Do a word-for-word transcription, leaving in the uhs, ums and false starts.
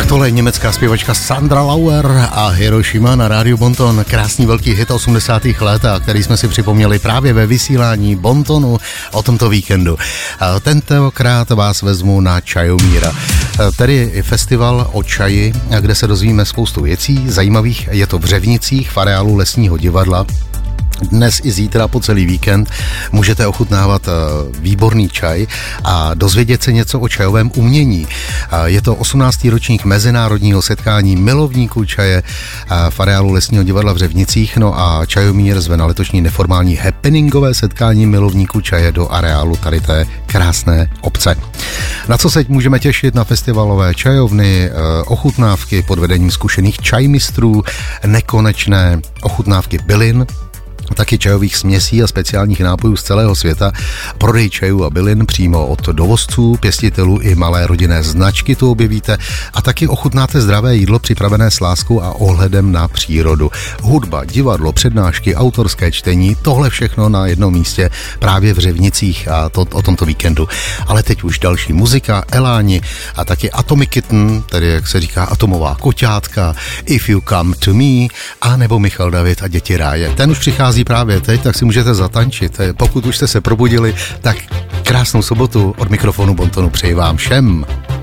Tak tohle je německá zpěvačka Sandra Lauer a Hiroshima na rádiu Bonton. Krásný velký hit osmdesátých let, který jsme si připomněli právě ve vysílání Bontonu o tomto víkendu. Tentokrát vás vezmu na Čajomíra. Tedy festival o čaji, kde se dozvíme spoustu věcí zajímavých. Je to v Řevnicích v areálu Lesního divadla. Dnes i zítra po celý víkend můžete ochutnávat výborný čaj a dozvědět se něco o čajovém umění. Je to osmnáctý ročník mezinárodního setkání milovníků čaje v areálu Lesního divadla v Řevnicích. No a Čajomír zve na letošní neformální happeningové setkání milovníků čaje do areálu tady té krásné obce. Na co se můžeme těšit? Na festivalové čajovny, ochutnávky pod vedením zkušených čajmistrů, nekonečné ochutnávky bylin, taky čajových směsí a speciálních nápojů z celého světa, prodej čajů a bylin přímo od dovozců, pěstitelů i malé rodinné značky tu objevíte a taky ochutnáte zdravé jídlo připravené s láskou a ohledem na přírodu. Hudba, divadlo, přednášky, autorské čtení, tohle všechno na jednom místě právě v Řevnicích a to, o tomto víkendu. Ale teď už další muzika, Eláni a taky Atomic Kitten, tedy jak se říká atomová koťátka, If You Come To Me a nebo Michal David a Děti ráje. Ten už přichází právě teď, tak si můžete zatančit. Pokud už jste se probudili, tak krásnou sobotu od mikrofonu Bontonu přeji vám všem.